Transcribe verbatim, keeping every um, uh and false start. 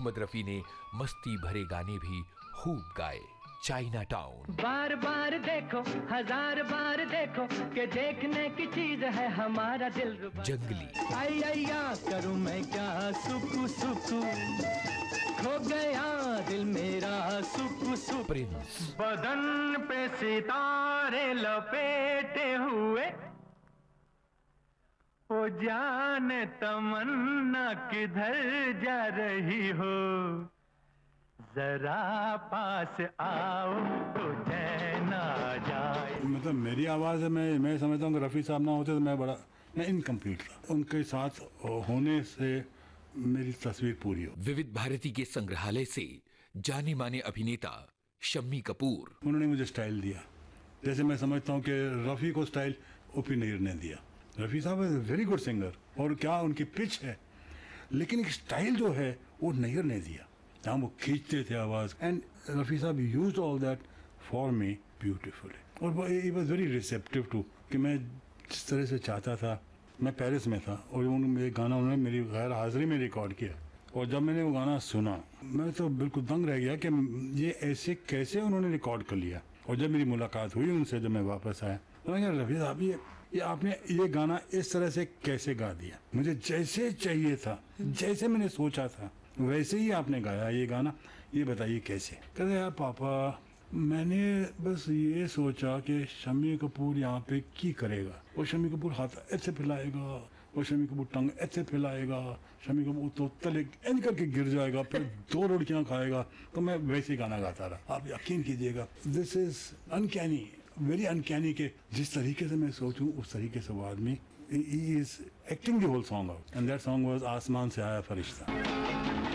मोहम्मद रफी ने मस्ती भरे गाने भी खूब गाए। China town. बार बार देखो, हजार बार देखो, कि देखने की चीज है हमारा दिल रुबा। जंगली। आई अय्या करूं मैं क्या सुकू सुकू, खो गया दिल मेरा सुकू सुकू। प्रिंस। बदन पे सितारे लपेटे हुए, ओ जाने तमन्ना किधर जा रही हो, जरा पास आओ तो चैन आ जाए। मतलब मेरी आवाज़ है, मैं मैं समझता हूँ कि रफ़ी साहब ना होते तो मैं बड़ा मैं इनकम्प्लीट था। उनके साथ होने से मेरी तस्वीर पूरी हो। विविध भारती के संग्रहालय से जाने माने अभिनेता शम्मी कपूर। उन्होंने मुझे स्टाइल दिया, जैसे मैं समझता हूँ कि रफ़ी को स्टाइल ओपी नैयर ने दिया। रफ़ी साहब इज़ वेरी गुड सिंगर, और क्या उनकी पिच है, लेकिन एक स्टाइल जो है वो नैयर ने दिया, जहाँ वो खींचते थे आवाज़। एंड रफ़ी साहब used all that for me beautifully, और वो he was very receptive to कि मैं जिस तरह से चाहता था। मैं पेरिस में था और उन्होंने गाना उन्होंने मेरी गैर हाजिरी में रिकॉर्ड किया, और जब मैंने वो गाना सुना मैं तो बिल्कुल दंग रह गया कि ये ऐसे कैसे उन्होंने रिकॉर्ड कर लिया। और जब मेरी मुलाकात हुई उनसे, जब मैं वापस आया तो मैं कहा, रफ़ी साहब ये ये आपने ये गाना इस तरह से कैसे गा दिया, मुझे जैसे चाहिए था, जैसे मैंने सोचा था वैसे ही आपने गाया ये गाना, ये बताइए कैसे। कहते यार पापा, मैंने बस ये सोचा कि शम्मी कपूर यहाँ पे की करेगा, वो शम्मी कपूर हाथ ऐसे फैलाएगा, वो शम्मी कपूर टंग ऐसे फैलाएगा, शम्मी कपूर तो तले इंज करके गिर जाएगा, फिर दो रोटियाँ खाएगा, तो मैं वैसे ही गाना गाता रहा। आप यकीन कीजिएगा, this is uncanny, very uncanny, के जिस तरीके से मैं सोचूं उस तरीके से वो आदमी he is acting the whole song out, and that song was आसमान से आया फरिश्ता।